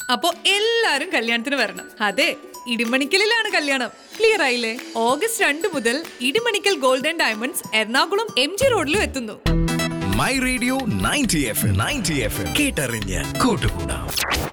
അപ്പോ എല്ലാരും കല്യാണത്തിന് വരണം. അതെ, ഇടിമണിക്കലിലാണ് കല്യാണം. ക്ലിയർ ആയില്ലേ? August 2 മുതൽ Idimannickal golden diamonds Ernakulam MG റോഡിലും എത്തുന്നു. മൈ റേഡിയോ 90 FM കേട്ടറിഞ്ഞ് കൂട്ടുകൂടാം.